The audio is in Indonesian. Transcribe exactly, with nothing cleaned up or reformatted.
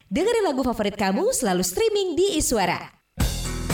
Dengerin lagu favorit kamu selalu streaming di Iswara.